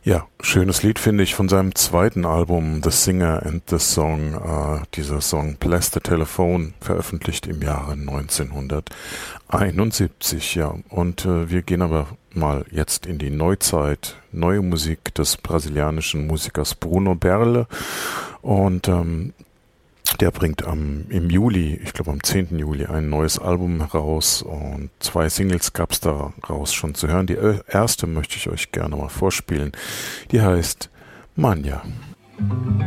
Ja, schönes Lied finde ich von seinem zweiten Album The Singer and the Song. Dieser Song Bless the Telephone, veröffentlicht im Jahre 1971. Ja, und wir gehen aber mal jetzt in die Neuzeit. Neue Musik des brasilianischen Musikers Bruno Berle. Und der bringt im Juli, ich glaube am 10. Juli, ein neues Album heraus und 2 Singles gab es daraus schon zu hören. Die erste möchte ich euch gerne mal vorspielen. Die heißt Manja.